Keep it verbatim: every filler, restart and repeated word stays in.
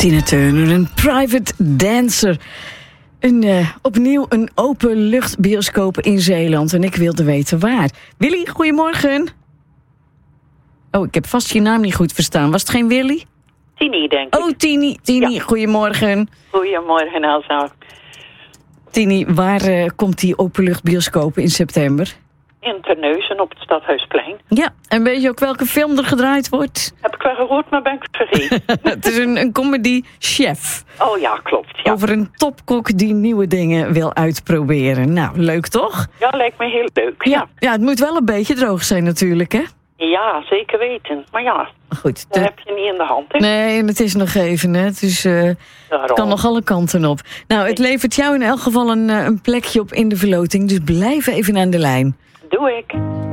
Tina Turner, een private dancer. Een, uh, opnieuw een openluchtbioscoop in Zeeland. En ik wilde weten waar. Willy, goedemorgen. Oh, ik heb vast je naam niet goed verstaan. Was het geen Willy? Tini, denk ik. Oh, Tini. Tini, ja. Goedemorgen. Goedemorgen, Elsa. Tini, waar uh, komt die openluchtbioscoop in september? In Terneuzen op het Stadhuisplein. Ja, en weet je ook welke film er gedraaid wordt? Heb ik wel gehoord, maar ben ik het vergeten. Het is een, een comedy chef. Oh ja, klopt. Ja. Over een topkok die nieuwe dingen wil uitproberen. Nou, leuk toch? Ja, lijkt me heel leuk. Ja, Ja, ja het moet wel een beetje droog zijn natuurlijk, hè? ja zeker weten. Maar ja, Goed. dat De... heb je niet in de hand, hè? Nee, en het is nog even, hè? Dus uh, het kan nog alle kanten op. Nou, het levert jou in elk geval een, een plekje op in de verloting. Dus blijf even aan de lijn. Doe ik.